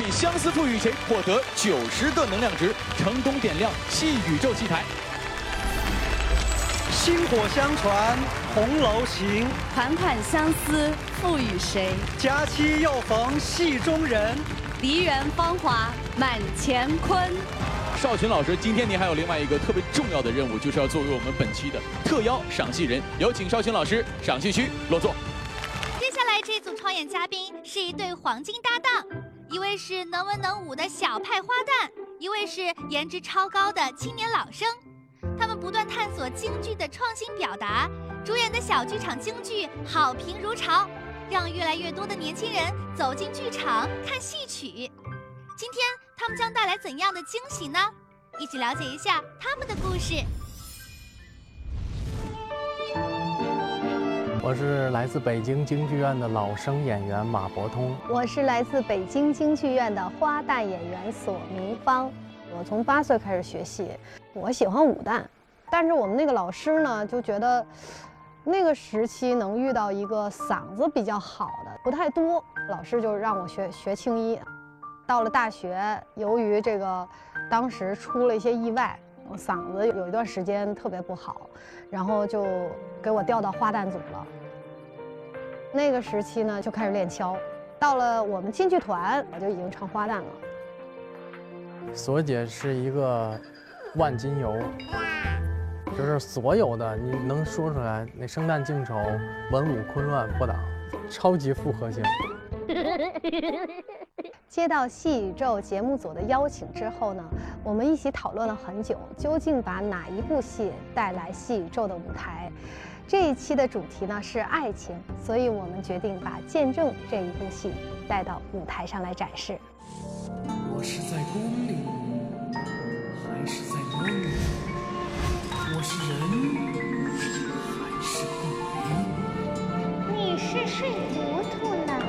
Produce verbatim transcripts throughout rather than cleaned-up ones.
选相思赋予谁，获得九十个能量值，成功点亮戏宇宙戏台。 薪火相传，红楼行， 款款相思赋予谁？ 佳期又逢戏中人， 梨园芳华满乾坤。 少群老师，今天您还有另外一个特别重要的任务，就是要作为我们本期的特邀赏戏人，有请少群老师赏戏区落座。 接下来这组创演嘉宾是一对黄金搭档，一位是能文能武的小派花旦，一位是颜值超高的青年老生。他们不断探索京剧的创新表达，主演的小剧场京剧好评如潮，让越来越多的年轻人走进剧场看戏曲。今天他们将带来怎样的惊喜呢？一起了解一下他们的故事。 我是来自北京京剧院的老生演员马伯通。 我是来自北京京剧院的花旦演员索明芳。我从八岁开始学戏，我喜欢武旦，但是我们那个老师呢，就觉得那个时期能遇到一个嗓子比较好的不太多，老师就让我学学青衣。到了大学，由于这个当时出了一些意外，我嗓子有一段时间特别不好，然后就给我调到花旦组了。那个时期呢，就开始练敲。到了我们京剧团，我就已经唱花旦了。 索姐是一个万金油，就是所有的你能说出来，那生旦净丑、文武昆乱不倒，超级复合型。 接到戏宇宙节目组的邀请之后呢，我们一起讨论了很久，究竟把哪一部戏带来戏宇宙的舞台。这一期的主题呢是爱情，所以我们决定把《见证》这一部戏带到舞台上来展示。 我是在宫里，还是在梦里？我是人，还是鬼？ 你是睡糊涂了。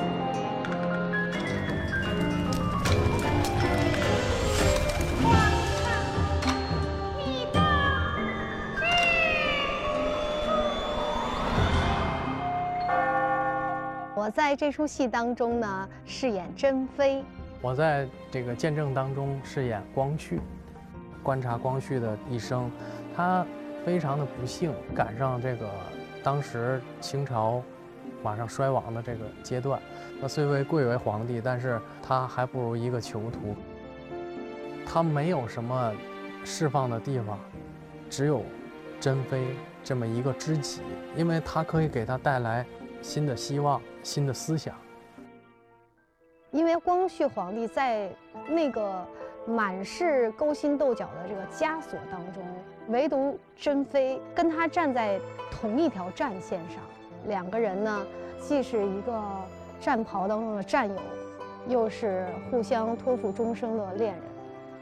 我在这出戏当中呢，饰演珍妃。 我在这个见证当中饰演光绪，观察光绪的一生，他非常的不幸，赶上这个当时清朝马上衰亡的这个阶段。他虽为贵为皇帝，但是他还不如一个囚徒。他没有什么释放的地方，只有珍妃这么一个知己，因为他可以给他带来新的希望、新的思想。 因为光绪皇帝在那个满是勾心斗角的这个枷锁当中，唯独珍妃跟他站在同一条战线上。两个人呢，既是一个战袍当中的战友，又是互相托付终生的恋人。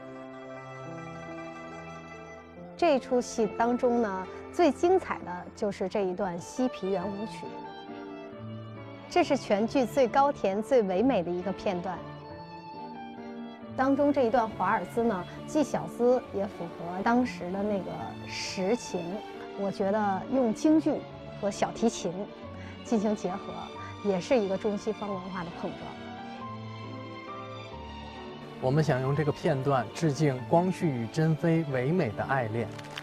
这出戏当中呢，最精彩的就是这一段西皮圆舞曲。这是全剧最高甜、最唯美的一个片段。当中这一段华尔兹呢，既小资也符合当时的那个实情。我觉得用京剧和小提琴进行结合，也是一个中西方文化的碰撞。 我们想用这个片段致敬光绪与珍妃唯美的爱恋。